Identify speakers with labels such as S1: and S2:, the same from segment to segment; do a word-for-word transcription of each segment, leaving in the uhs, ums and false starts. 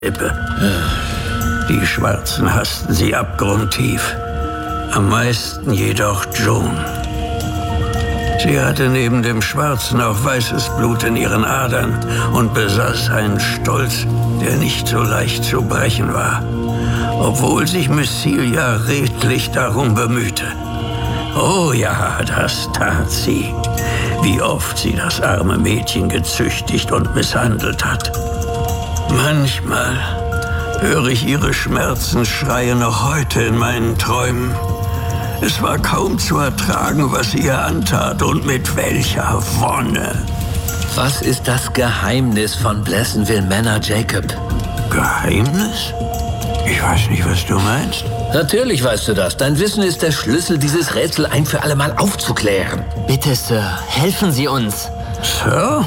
S1: Lippe. Die Schwarzen hassten sie abgrundtief. Am meisten jedoch Joan. Sie hatte neben dem Schwarzen auch weißes Blut in ihren Adern und besaß einen Stolz, der nicht so leicht zu brechen war, obwohl sich Mycilia redlich darum bemühte. Oh ja, das tat sie. Wie oft sie das arme Mädchen gezüchtigt und misshandelt hat. Manchmal höre ich ihre Schmerzensschreie noch heute in meinen Träumen. Es war kaum zu ertragen, was sie ihr antat und mit welcher Wonne.
S2: Was ist das Geheimnis von Pleasantville Manor, Jacob?
S1: Geheimnis? Ich weiß nicht, was du meinst.
S2: Natürlich weißt du das. Dein Wissen ist der Schlüssel, dieses Rätsel ein für alle Mal aufzuklären.
S3: Bitte, Sir, helfen Sie uns.
S1: Sir?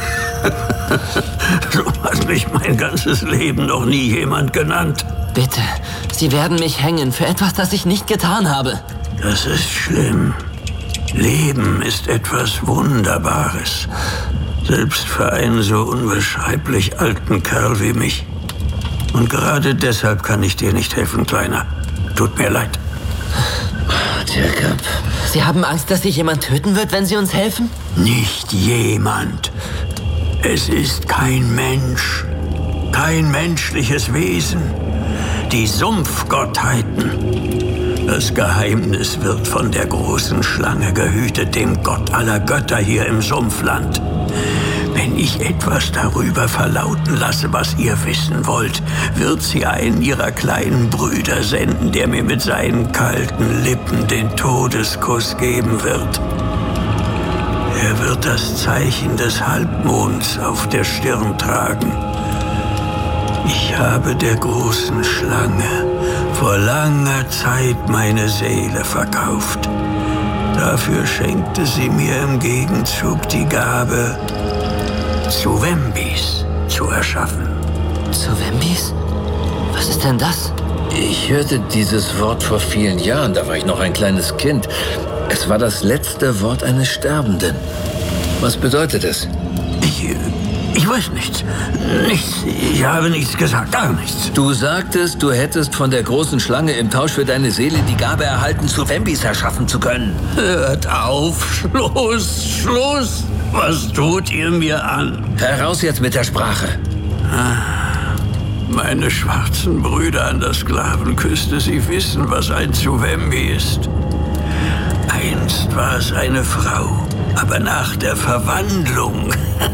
S1: So hat mich mein ganzes Leben noch nie jemand genannt.
S3: Bitte, Sie werden mich hängen für etwas, das ich nicht getan habe.
S1: Das ist schlimm. Leben ist etwas Wunderbares. Selbst für einen so unbeschreiblich alten Kerl wie mich. Und gerade deshalb kann ich dir nicht helfen, Kleiner. Tut mir leid.
S2: Jacob.
S3: Sie haben Angst, dass sich jemand töten wird, wenn Sie uns helfen?
S1: Nicht jemand. Es ist kein Mensch. Kein menschliches Wesen. Die Sumpfgottheiten. Das Geheimnis wird von der großen Schlange gehütet, dem Gott aller Götter hier im Sumpfland. Wenn ich etwas darüber verlauten lasse, was ihr wissen wollt, wird sie einen ihrer kleinen Brüder senden, der mir mit seinen kalten Lippen den Todeskuss geben wird. Er wird das Zeichen des Halbmonds auf der Stirn tragen. Ich habe der großen Schlange vor langer Zeit meine Seele verkauft. Dafür schenkte sie mir im Gegenzug die Gabe, Zuvembis zu erschaffen.
S3: Zuvembis? Was ist denn das?
S2: Ich hörte dieses Wort vor vielen Jahren, da war ich noch ein kleines Kind. Es war das letzte Wort eines Sterbenden. Was bedeutet es?
S1: Ich, ich weiß nichts. Nichts. Ich habe nichts gesagt, gar nichts.
S2: Du sagtest, du hättest von der großen Schlange im Tausch für deine Seele die Gabe erhalten, Zuvembis erschaffen zu können.
S1: Hört auf. Schluss, Schluss. Was tut ihr mir an?
S2: Heraus jetzt mit der Sprache.
S1: Ah, meine schwarzen Brüder an der Sklavenküste, sie wissen, was ein Zuvembi ist. Einst war es eine Frau, aber nach der Verwandlung...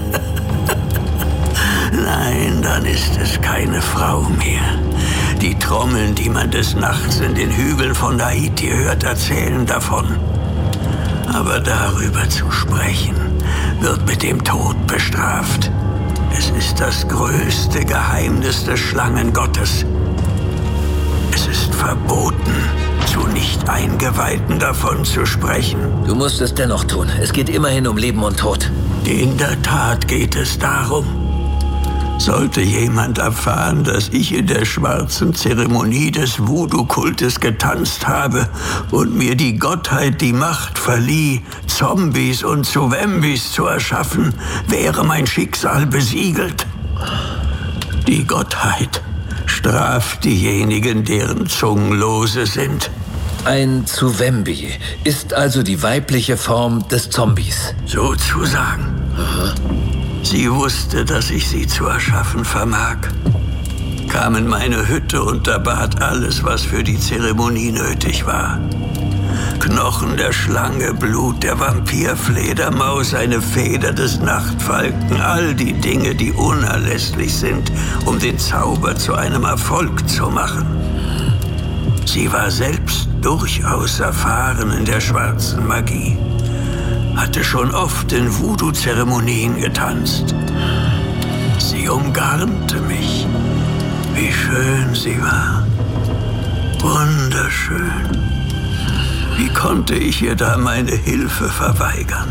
S1: Nein, dann ist es keine Frau mehr. Die Trommeln, die man des Nachts in den Hügeln von Haiti hört, erzählen davon. Aber darüber zu sprechen, wird mit dem Tod bestraft. Es ist das größte Geheimnis des Schlangengottes. Es ist verboten, zu Nicht-Eingeweihten davon zu sprechen.
S2: Du musst es dennoch tun. Es geht immerhin um Leben und Tod.
S1: In der Tat geht es darum. Sollte jemand erfahren, dass ich in der schwarzen Zeremonie des Voodoo-Kultes getanzt habe und mir die Gottheit die Macht verlieh, Zombies und Zuvembis zu erschaffen, wäre mein Schicksal besiegelt. Die Gottheit straft diejenigen, deren Zungen lose sind.
S2: Ein Zuvembi ist also die weibliche Form des Zombies.
S1: Sozusagen. Aha. Sie wusste, dass ich sie zu erschaffen vermag, kam in meine Hütte und erbat alles, was für die Zeremonie nötig war. Knochen der Schlange, Blut der Vampirfledermaus, eine Feder des Nachtfalken, all die Dinge, die unerlässlich sind, um den Zauber zu einem Erfolg zu machen. Sie war selbst durchaus erfahren in der schwarzen Magie. Hatte schon oft in Voodoo-Zeremonien getanzt. Sie umgarnte mich. Wie schön sie war. Wunderschön. Wie konnte ich ihr da meine Hilfe verweigern?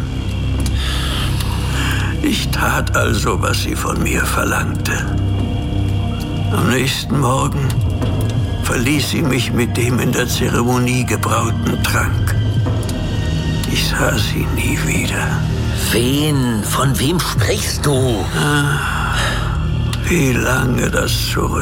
S1: Ich tat also, was sie von mir verlangte. Am nächsten Morgen verließ sie mich mit dem in der Zeremonie gebrauten Trank. Ich sah sie nie wieder.
S2: Wen? Von wem sprichst du?
S1: Ah, Wie lange das zurück